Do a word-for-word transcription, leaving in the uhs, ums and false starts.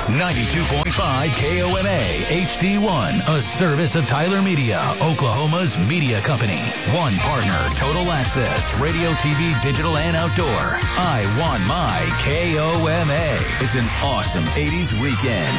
ninety-two point five K O M A H D one, a service of Tyler Media, Oklahoma's media company. One partner, Total Access, radio, T V, digital, and outdoor. I want my K O M A. It's an awesome eighties weekend.